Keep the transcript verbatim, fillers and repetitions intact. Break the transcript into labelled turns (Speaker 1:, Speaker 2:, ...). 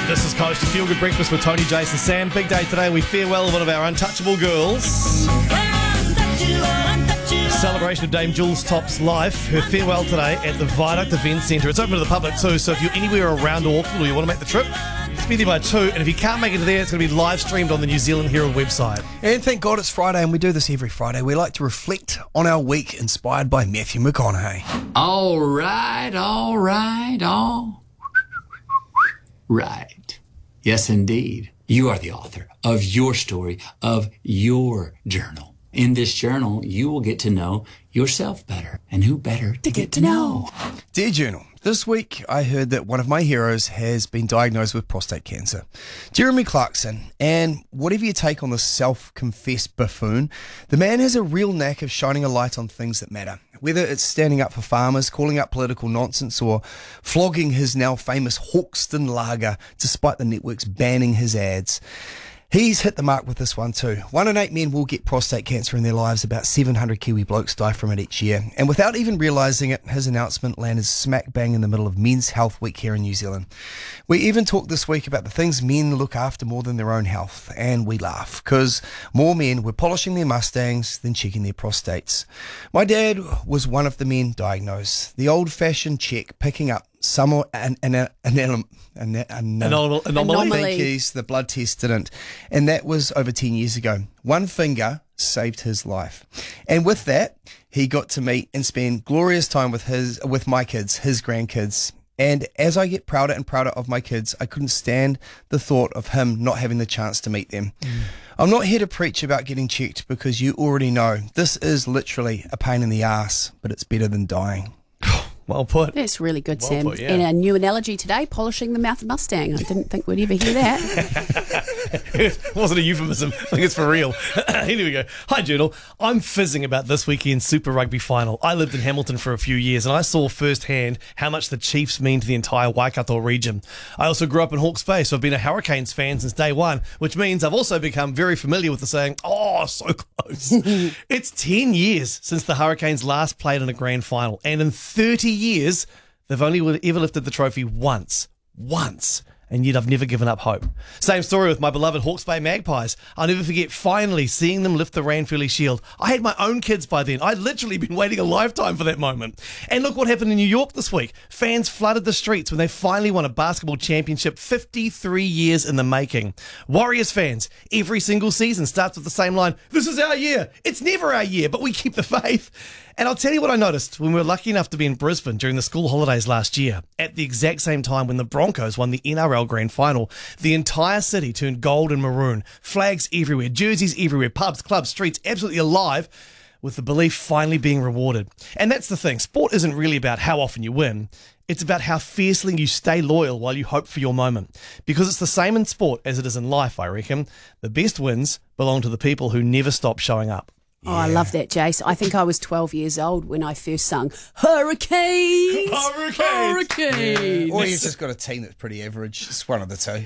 Speaker 1: This is Coast, your feel-good breakfast with Tony, Jason, Sam. Big day today. We farewell one of our untouchable girls. Celebration of Dame Jules Top's life. Her farewell today at the Viaduct Event Centre. It's open to the public too, so if you're anywhere around Auckland or you want to make the trip, just be there by two. And if you can't make it there, it's going to be live streamed on the New Zealand Herald website.
Speaker 2: And thank God it's Friday, and we do this every Friday. We like to reflect on our week, inspired by Matthew McConaughey.
Speaker 3: All right, all right, all right. Yes, indeed. You are the author of your story, of your journal. In this journal, you will get to know yourself better. And who better to get to know?
Speaker 2: Dear Journal, this week I heard that one of my heroes has been diagnosed with prostate cancer. Jeremy Clarkson. And whatever you take on this self-confessed buffoon, the man has a real knack of shining a light on things that matter. Whether it's standing up for farmers, calling out political nonsense, or flogging his now famous Hawkston lager despite the networks banning his ads. He's hit the mark with this one too. One in eight men will get prostate cancer in their lives. About seven hundred Kiwi blokes die from it each year. And without even realising it, his announcement landed smack bang in the middle of Men's Health Week here in New Zealand. We even talked this week about the things men look after more than their own health. And we laugh, because more men were polishing their Mustangs than checking their prostates. My dad was one of the men diagnosed. The old-fashioned check picking up some an an an, an, an, an, an
Speaker 1: Anomaly.
Speaker 2: I think he's the blood test didn't, and that was over ten years ago. One finger saved his life, and with that, he got to meet and spend glorious time with his with my kids, his grandkids. And as I get prouder and prouder of my kids, I couldn't stand the thought of him not having the chance to meet them. Mm. I'm not here to preach about getting checked, because you already know this is literally a pain in the ass, but it's better than dying.
Speaker 1: Well put.
Speaker 4: That's really good,
Speaker 1: well
Speaker 4: Sam.
Speaker 1: Put, yeah.
Speaker 4: And a new analogy today, polishing the mouth of Mustang. I didn't think we'd ever hear that.
Speaker 1: It wasn't a euphemism. I think it's for real. Here we go. Hi, Journal. I'm fizzing about this weekend's Super Rugby final. I lived in Hamilton for a few years, and I saw firsthand how much the Chiefs mean to the entire Waikato region. I also grew up in Hawke's Bay, so I've been a Hurricanes fan since day one, which means I've also become very familiar with the saying, oh, so close. It's ten years since the Hurricanes last played in a grand final, and in thirty years, they've only ever lifted the trophy once. Once. And yet I've never given up hope. Same story with my beloved Hawke's Bay Magpies. I'll never forget finally seeing them lift the Ranfurly Shield. I had my own kids by then. I'd literally been waiting a lifetime for that moment. And look what happened in New York this week. Fans flooded the streets when they finally won a basketball championship fifty-three years in the making. Warriors fans, every single season starts with the same line, this is our year. It's never our year, but we keep the faith. And I'll tell you what I noticed when we were lucky enough to be in Brisbane during the school holidays last year. At the exact same time when the Broncos won the N R L Grand Final, the entire city turned gold and maroon. Flags everywhere, jerseys everywhere, pubs, clubs, streets, absolutely alive, with the belief finally being rewarded. And that's the thing. Sport isn't really about how often you win. It's about how fiercely you stay loyal while you hope for your moment. Because it's the same in sport as it is in life, I reckon. The best wins belong to the people who never stop showing up.
Speaker 4: Oh, yeah. I love that, Jace. I think I was twelve years old when I first sung Hurricanes.
Speaker 1: Hurricanes.
Speaker 4: Hurricanes.
Speaker 2: Yeah. Or you've just got a team that's pretty average. It's one of the two.